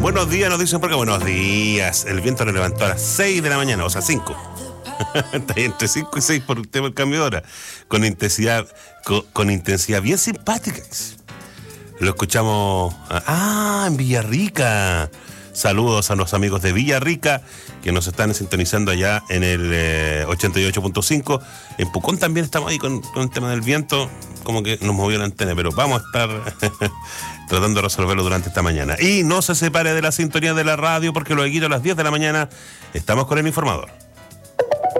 Buenos días, nos dicen por acá. Buenos días. El viento lo levantó a las 6 de la mañana, o sea, 5. Está ahí entre 5 y 6 por el tema del cambio de hora. Con intensidad bien simpática. Lo escuchamos en Villarrica. Saludos a los amigos de Villarrica que nos están sintonizando allá en el 88.5. En Pucón también estamos ahí con el tema del viento, como que nos movió la antena, pero vamos a estar tratando de resolverlo durante esta mañana. Y no se separe de la sintonía de la radio, porque luego a las 10 de la mañana estamos con el informador.